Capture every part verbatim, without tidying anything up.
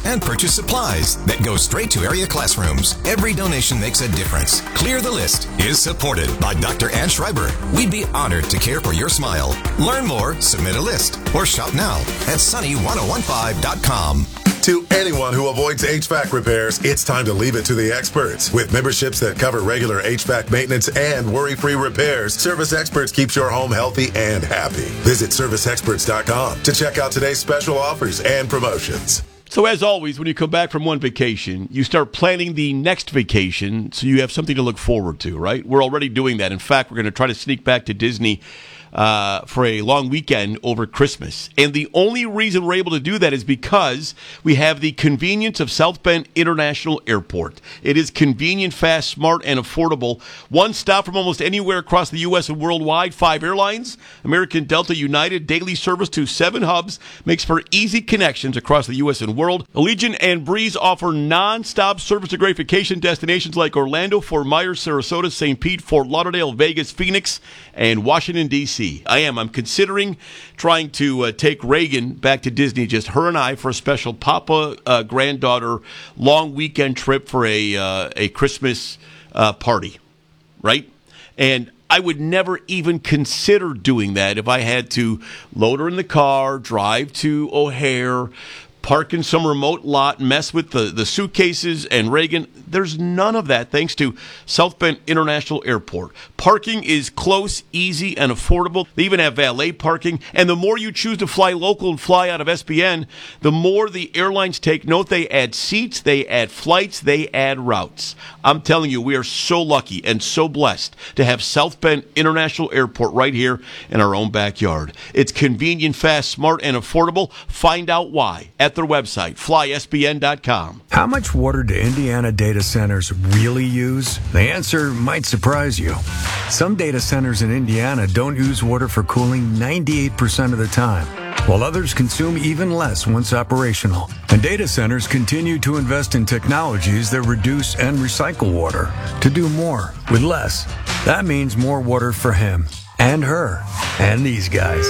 and purchase supplies that go straight to area classrooms. Every donation makes a difference. Clear the List is supported by Doctor Ann Schreiber. We'd be honored to care for your smile. Learn more, submit a list, or shop now at sunny ten fifteen dot com. To anyone who avoids H V A C repairs, it's time to leave it to the experts. With memberships that cover regular H V A C maintenance and worry-free repairs, Service Experts keeps your home healthy and happy. Visit service experts dot com to check out today's special offers and promotions. So as always, when you come back from one vacation, you start planning the next vacation so you have something to look forward to, right? We're already doing that. In fact, we're going to try to sneak back to Disney Uh, for a long weekend over Christmas. And the only reason we're able to do that is because we have the convenience of South Bend International Airport. It is convenient, fast, smart, and affordable. One stop from almost anywhere across the U S and worldwide. Five airlines, American, Delta, United, daily service to seven hubs, makes for easy connections across the U S and world. Allegiant and Breeze offer non-stop service to great vacation destinations like Orlando, Fort Myers, Sarasota, Saint Pete, Fort Lauderdale, Vegas, Phoenix, and Washington, D C I am. I'm considering trying to uh, take Reagan back to Disney, just her and I, for a special papa-granddaughter uh, long weekend trip for a uh, a Christmas uh, party, right? And I would never even consider doing that if I had to load her in the car, drive to O'Hare, park in some remote lot, mess with the, the suitcases and Reagan. There's none of that thanks to South Bend International Airport. Parking is close, easy, and affordable. They even have valet parking. And the more you choose to fly local and fly out of S B N, the more the airlines take note. They add seats, they add flights, they add routes. I'm telling you, we are so lucky and so blessed to have South Bend International Airport right here in our own backyard. It's convenient, fast, smart, and affordable. Find out why at their website, fly S B N dot com. How much water do Indiana data centers really use? The answer might surprise you. Some data centers in Indiana don't use water for cooling ninety-eight percent of the time, while others consume even less once operational. And data centers continue to invest in technologies that reduce and recycle water to do more with less. That means more water for him and her and these guys.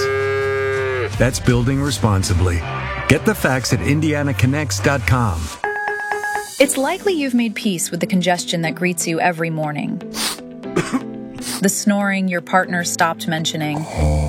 That's building responsibly. Get the facts at indiana connects dot com. It's likely you've made peace with the congestion that greets you every morning. The snoring your partner stopped mentioning.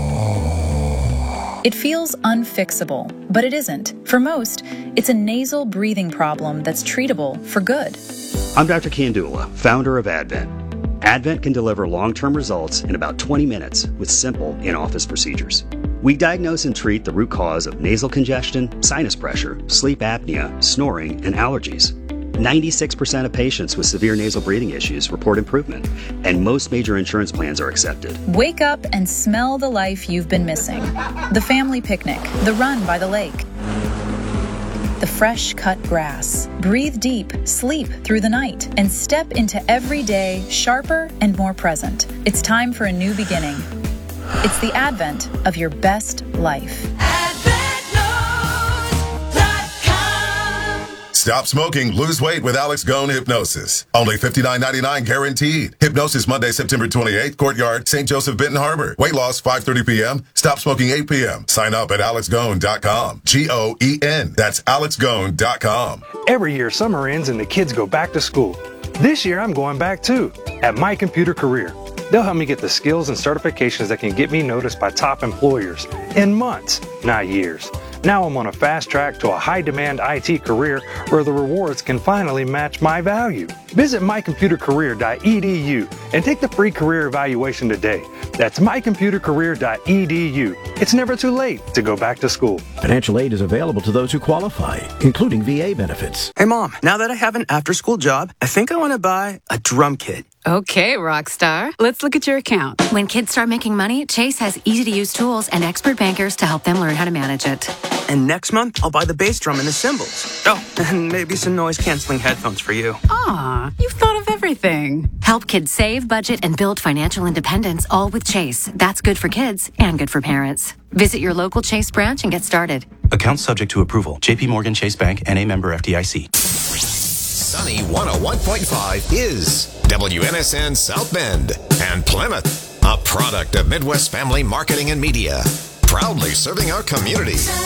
It feels unfixable, but it isn't. For most, it's a nasal breathing problem that's treatable for good. I'm Doctor Kandula, founder of Advent. Advent can deliver long-term results in about twenty minutes with simple in-office procedures. We diagnose and treat the root cause of nasal congestion, sinus pressure, sleep apnea, snoring, and allergies. ninety-six percent of patients with severe nasal breathing issues report improvement, and most major insurance plans are accepted. Wake up and smell the life you've been missing. The family picnic, the run by the lake, the fresh cut grass. Breathe deep, sleep through the night, and step into every day sharper and more present. It's time for a new beginning. It's the advent of your best life. Stop smoking, lose weight with Alex Gone Hypnosis. Only fifty-nine ninety-nine guaranteed. Hypnosis Monday, September twenty-eighth, Courtyard, Saint Joseph, Benton Harbor. Weight loss five thirty p.m. Stop smoking eight p.m. Sign up at alex gone dot com. G O E N. That's alex gone dot com. Every year summer ends and the kids go back to school. This year I'm going back too at My Computer Career. They'll help me get the skills and certifications that can get me noticed by top employers in months, not years. Now I'm on a fast track to a high-demand I T career where the rewards can finally match my value. Visit my computer career dot e d u and take the free career evaluation today. That's my computer career dot e d u. It's never too late to go back to school. Financial aid is available to those who qualify, including V A benefits. Hey, Mom, now that I have an after-school job, I think I want to buy a drum kit. Okay, Rockstar. Let's look at your account. When kids start making money, Chase has easy-to-use tools and expert bankers to help them learn how to manage it. And next month, I'll buy the bass drum and the cymbals. Oh, and maybe some noise-canceling headphones for you. Aw, you've thought of everything. Help kids save, budget, and build financial independence, all with Chase. That's good for kids and good for parents. Visit your local Chase branch and get started. Account subject to approval. J P Morgan Chase Bank, N A member F D I C. Sunny one oh one point five is W N S N South Bend and Plymouth, a product of Midwest Family Marketing and Media, proudly serving our community.